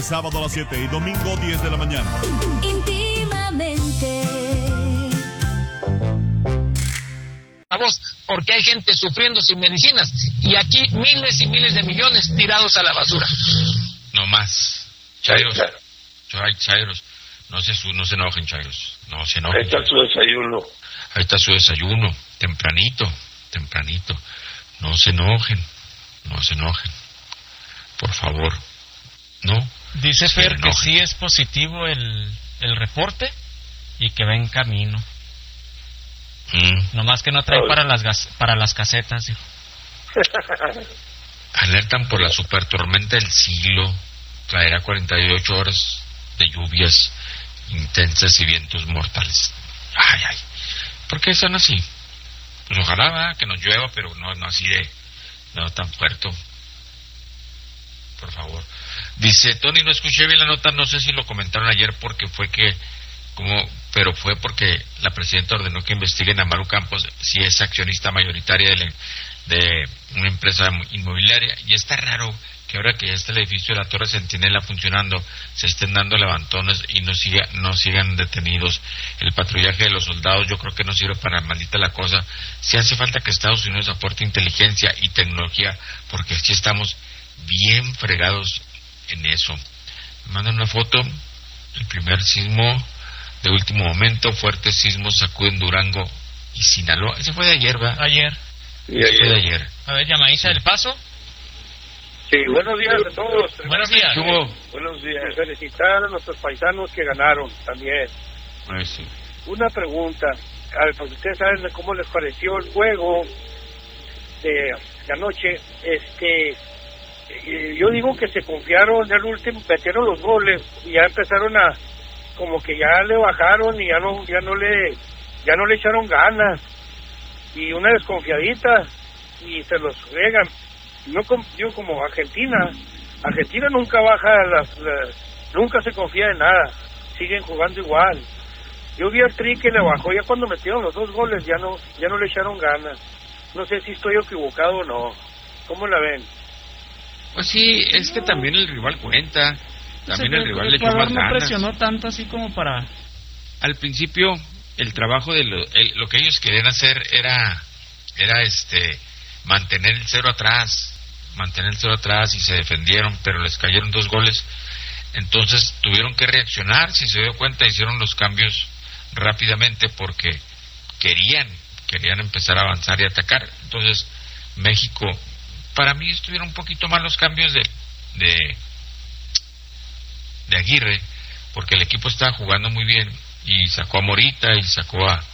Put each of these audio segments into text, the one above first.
sábado a las 7 y domingo 10 de la mañana. Íntimamente. Porque hay gente sufriendo sin medicinas y aquí miles y miles de millones tirados a la basura. No más. Chairos. Chairos. No se enojen, Chairos. No se enojen. Ahí está su desayuno. Ahí está su desayuno. Tempranito. No se enojen. Por favor. No. Dice Fer que sí es positivo el reporte y que va en camino. Nomás que no trae para las casetas, hijo. Alertan por la supertormenta del siglo. Traerá 48 horas de lluvias intensas y vientos mortales. Ay. ¿Por qué son así? Pues ojalá que nos llueva, pero no así no tan fuerte. Por favor. Dice Tony, no escuché bien la nota, no sé si lo comentaron ayer porque fue porque la presidenta ordenó que investiguen a Maru Campos si es accionista mayoritaria de una empresa inmobiliaria, y está raro que ahora que ya está el edificio de la Torre Centinela funcionando, se estén dando levantones y no sigan detenidos. El patrullaje de los soldados yo creo que no sirve para maldita la cosa. Sí hace falta que Estados Unidos aporte inteligencia y tecnología, porque aquí estamos bien fregados en eso. Me mandan una foto, el primer sismo de último momento, fuertes sismos sacuden Durango y Sinaloa. Ese fue de ayer, ¿verdad? Ayer. Fue de ayer. A ver, llamadita del Paso. Sí, buenos días a todos. Buenos días. Buenos días. Felicitar a nuestros paisanos que ganaron también. Sí. Una pregunta. A ver, pues ustedes saben cómo les pareció el juego de anoche. Yo digo que se confiaron en el último, metieron los goles y ya empezaron como que ya le bajaron y ya no le echaron ganas, y una desconfiadita y se los fregan. Yo como Argentina nunca baja nunca se confía en nada, siguen jugando igual. Yo vi al Tri que le bajó ya cuando metieron los 2 goles, ya no le echaron ganas. No sé si estoy equivocado o no. ¿Cómo la ven? Pues sí, es que también el rival cuenta. También el rival le echó más ganas. No presionó tanto así como para... Al principio, el trabajo de lo que ellos querían hacer era mantener el cero atrás y se defendieron, pero les cayeron 2 goles. Entonces tuvieron que reaccionar. Si se dio cuenta, hicieron los cambios rápidamente porque querían empezar a avanzar y atacar. Entonces México, para mí estuvieron un poquito mal los cambios de Aguirre, porque el equipo estaba jugando muy bien y sacó a Morita y sacó a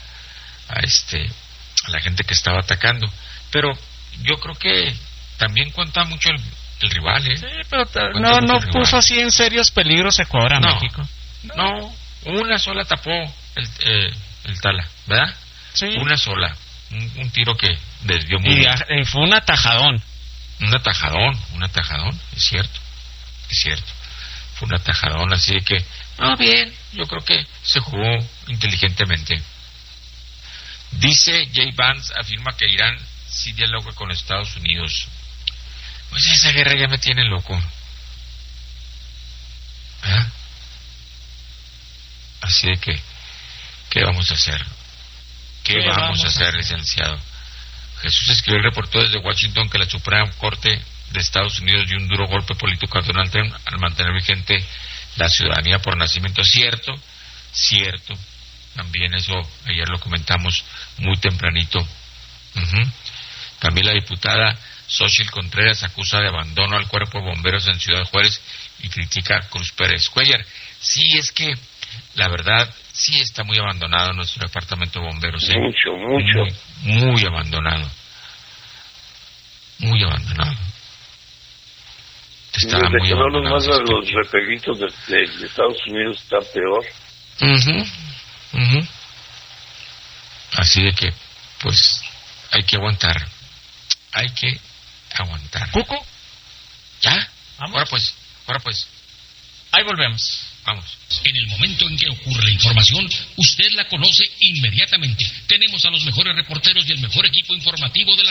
la gente que estaba atacando, pero yo creo que también cuenta mucho el rival, Sí, pero no puso así en serios peligros Ecuador a México. No, una sola tapó el Tala, ¿verdad? Sí. Una sola, un tiro que desvió muy bien. Y fue un atajadón. Un atajadón, es cierto. Fue un atajadón, así que, bien, yo creo que se jugó inteligentemente. Dice Jay Vance, afirma que Irán sí dialoga con Estados Unidos. Pues esa guerra ya me tiene loco. Así de que, ¿qué vamos a hacer? ¿Qué vamos a hacer, licenciado? Jesús escribió y reportó desde Washington que la Suprema Corte de Estados Unidos dio un duro golpe político a Donald Trump al mantener vigente la ciudadanía por nacimiento. Cierto. También eso ayer lo comentamos muy tempranito. También la diputada Xochitl Contreras acusa de abandono al cuerpo de bomberos en Ciudad Juárez y critica a Cruz Pérez Cuellar. Sí, es que la verdad sí está muy abandonado nuestro departamento de bomberos. Mucho. Muy abandonado. Estaba muy abandonado. Más a los repelitos de Estados Unidos está peor. Así de que, pues, hay que aguantar. ¿Cuco? ¿Ya? ¿Vamos? Ahora pues. Ahí volvemos. Vamos. En el momento en que ocurre la información, usted la conoce inmediatamente. Tenemos a los mejores reporteros y el mejor equipo informativo de la